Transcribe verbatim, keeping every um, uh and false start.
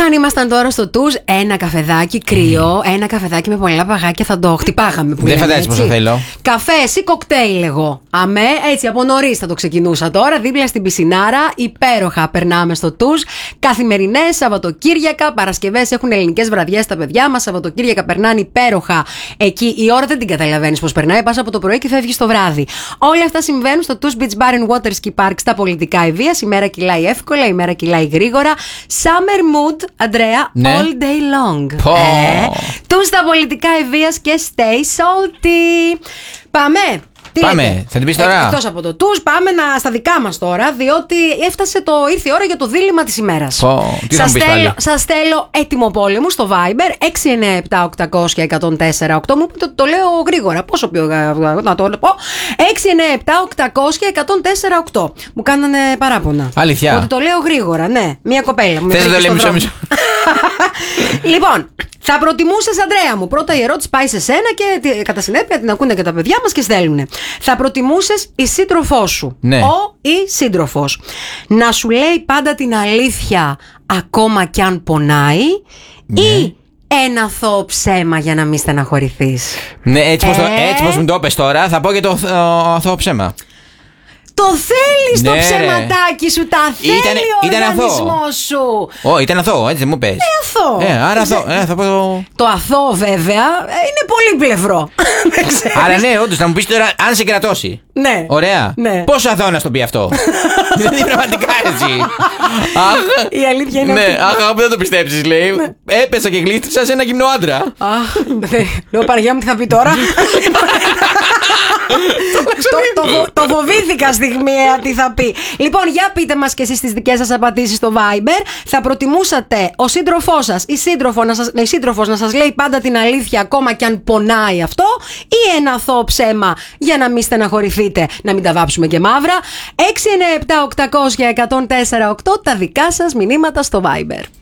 αν ήμασταν τώρα στο Τουζ, ένα καφεδάκι κρύο, ένα καφεδάκι με πολλά παγάκια θα το χτυπάγαμε. Δεν φαντάζεσαι πόσο θέλω. Καφέ ή κοκτέιλ, εγώ. Αμέ, έτσι από νωρίς θα το ξεκινούσα τώρα. Δίπλα στην πισινάρα, υπέροχα περνάμε στο Τουζ. Καθημερινές, Σαββατοκύριακα, Παρασκευές έχουν ελληνικές βραδιές τα παιδιά μας. Σαββατοκύριακα περνάνε υπέροχα. Εκεί η ώρα δεν την καταλαβαίνεις πώς περνάει. Πας από το πρωί και φεύγεις το βράδυ. Όλα αυτά συμβαίνουν στο Τουζ Beach Bar and Water Ski Park στα πολιτικά Ιδείας. Η μέρα κυλάει εύκολα, η μέρα κυλάει γρήγορα. Summer mood, Αντρέα, ναι. all day long. Oh. Ε, Τουζ στα πολιτικά Ιδείας και stay salty. Πάμε. Τι πάμε, λέτε? θα την πεις τώρα. Εκτός από το Τουζ, πάμε να, στα δικά μας τώρα, διότι έφτασε το, ήρθε η ώρα για το δίλημμα της ημέρας. Oh, τι θα σας, μου πεις στέλνω, πάλι? σας στέλνω έτοιμο πόλεμο στο Viber έξι εννιά επτά οκτώ μηδέν μηδέν ένα μηδέν τέσσερα οκτώ. Μου πείτε ότι το λέω γρήγορα. Πόσο πιο να το πω? έξι εννιά επτά οκτώ μηδέν μηδέν ένα μηδέν τέσσερα οκτώ. Μου κάνανε παράπονα. Αλήθεια? Ότι το λέω γρήγορα, ναι. Μία κοπέλα. Θες να το λέω μισό μισό? Λοιπόν, θα προτιμούσες, Αντρέα μου, πρώτα η ερώτηση πάει σε σένα και κατά συνέπεια την ακούνε και τα παιδιά μας και στέλνουνε. Θα προτιμούσες η σύντροφό σου, ναι. ο ή σύντροφος, να σου λέει πάντα την αλήθεια ακόμα κι αν πονάει, ναι. ή ένα αθώο ψέμα για να μην στεναχωρηθείς? Ναι, έτσι πως, ε... το, έτσι πως μου το πες τώρα, θα πω και το αθώο ψέμα. Το θέλεις, ναι, το ψεματάκι σου, τα θέλει ήταν, ο ήταν οργανισμός σου. Ω, ήταν αθώο, έτσι δεν μου πες. Ε, αθώο. Ε, άρα αθώο, ε, θα πω... Το αθώο βέβαια είναι πολύ πλευρό. Αλλά ναι, όντως, να μου πεις τώρα αν σε κρατώσει. Ναι. Ωραία. Ναι. Πόσο αθώο να στο πει αυτό? Δηλαδή πραγματικά έτσι. Αχ, η αλήθεια είναι ναι, αυτή. αχ, δεν το πιστέψεις, λέει. Ναι. Έπεσα και γλίστρισα σε ένα γυμνό άντρα. Αχ, λέω Παραγιά μου τι θα πει τώρα. το, το, το φοβήθηκα στιγμιαία τι θα πει. Λοιπόν, για πείτε μας και εσείς τις δικές σας απαντήσεις στο Viber. Θα προτιμούσατε ο σύντροφός σας ή σύντροφο να σας, η σύντροφος να σας λέει πάντα την αλήθεια ακόμα κι αν πονάει αυτό, ή ένα αθώο ψέμα για να μην στεναχωρηθείτε, να μην τα βάψουμε και μαύρα? έξι εννιά επτά οκτώ μηδέν μηδέν ένα μηδέν τέσσερα οκτώ τα δικά σας μηνύματα στο Viber.